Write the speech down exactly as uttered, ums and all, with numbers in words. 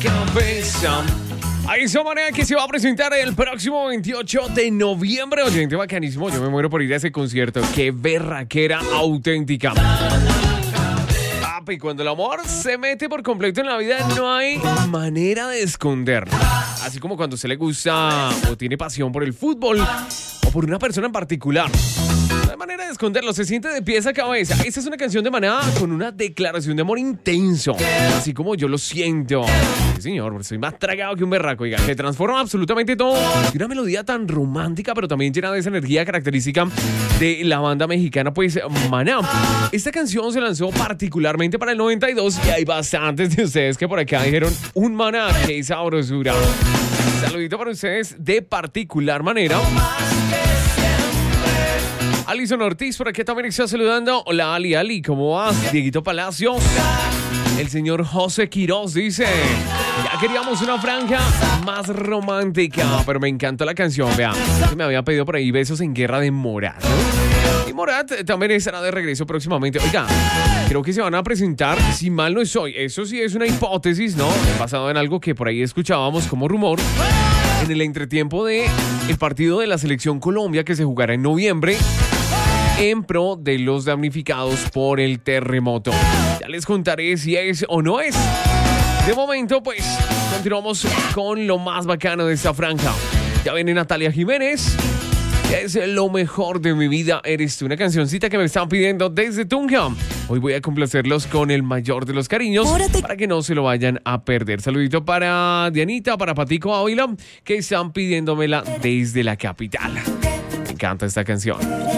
cabeza. Ahí esa manera que se va a presentar el próximo veintiocho de noviembre. Oyente, bacanísimo. Yo me muero por ir a ese concierto. Qué berraquera auténtica. Papi, cuando el amor se mete por completo en la vida, no hay manera de esconderlo. Así como cuando se le gusta o tiene pasión por el fútbol o por una persona en particular. No hay manera de esconderlo, se siente de pies a cabeza. Esta es una canción de Maná con una declaración de amor intenso. Así como yo lo siento. Sí, señor, soy más tragado que un berraco. Oiga, se transforma absolutamente todo. Y una melodía tan romántica, pero también llena de esa energía característica de la banda mexicana, pues, Maná. Esta canción se lanzó particularmente para el noventa y dos y hay bastantes de ustedes que por acá dijeron un Maná, qué sabrosura. Saludito para ustedes de particular manera. Alison Ortiz por aquí también está saludando. Hola Ali, Ali, ¿cómo vas? Dieguito Palacios. El señor José Quiroz dice: ya queríamos una franja más romántica, pero me encantó la canción. Vea, me había pedido por ahí Besos en Guerra de Morat, ¿no? Y Morat también estará de regreso próximamente. Oiga, creo que se van a presentar, si mal no estoy, eso sí es una hipótesis, ¿no? Basado en algo que por ahí escuchábamos como rumor, en el entretiempo de el partido de la Selección Colombia que se jugará en noviembre en pro de los damnificados por el terremoto. Ya les contaré si es o no es. De momento, pues, continuamos con lo más bacano de esta franja. Ya viene Natalia Jiménez. Es lo mejor de mi vida, eres tú. Una cancioncita que me están pidiendo desde Tunja. Hoy voy a complacerlos con el mayor de los cariños para que no se lo vayan a perder. Saludito para Dianita, para Patico Ávila, que están pidiéndomela desde la capital. Me encanta esta canción.